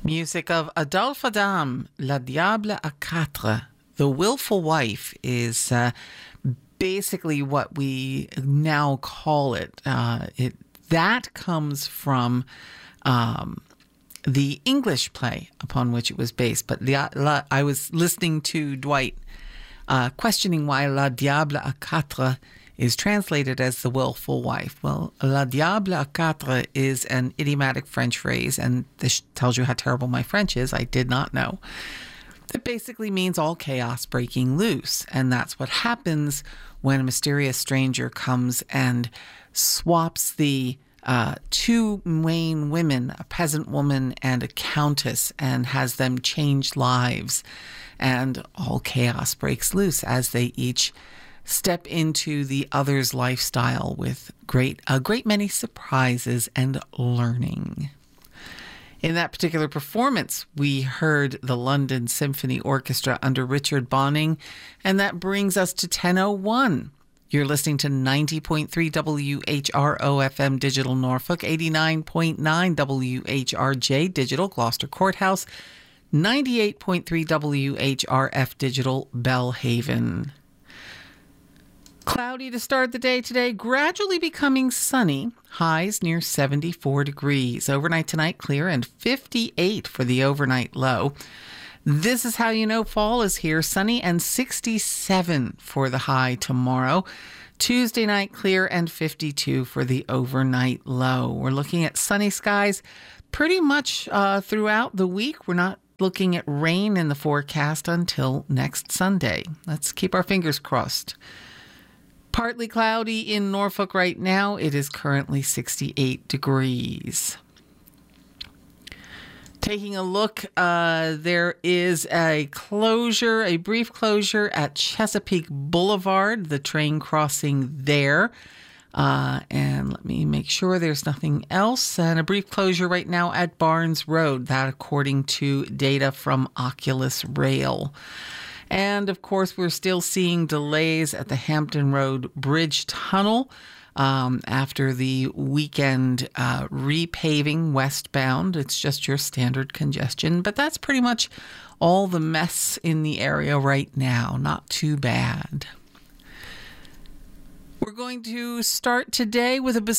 Music of Adolphe Adam, La Diable à Quatre. The Willful Wife is basically what we now call it. That comes from the English play upon which it was based. But I was listening to Dwight questioning why La Diable à Quatre is translated as the willful wife. Well, La Diable à Quatre is an idiomatic French phrase, and this tells you how terrible my French is. I did not know. It basically means all chaos breaking loose, and that's what happens when a mysterious stranger comes and swaps the two main women, a peasant woman and a countess, and has them change lives. And all chaos breaks loose as they each step into the other's lifestyle with a great many surprises and learning. In that particular performance, we heard the London Symphony Orchestra under Richard Bonynge, and that brings us to 10:01. You're listening to 90.3 WHRO FM Digital Norfolk, 89.9 WHRJ Digital Gloucester Courthouse, 98.3 WHRF Digital Bellhaven. Cloudy to start the day today, gradually becoming sunny. Highs near 74 degrees. Overnight tonight, clear and 58 for the overnight low. This is how you know fall is here. Sunny and 67 for the high tomorrow. Tuesday night, clear and 52 for the overnight low. We're looking at sunny skies pretty much throughout the week. We're not looking at rain in the forecast until next Sunday. Let's keep our fingers crossed. Partly cloudy in Norfolk right now. It is currently 68 degrees. Taking a look, there is a brief closure at Chesapeake Boulevard, the train crossing there. And let me make sure there's nothing else. And a brief closure right now at Barnes Road, that according to data from Oculus Rail. And, of course, we're still seeing delays at the Hampton Road Bridge Tunnel after the weekend repaving westbound. It's just your standard congestion. But that's pretty much all the mess in the area right now. Not too bad. We're going to start today with a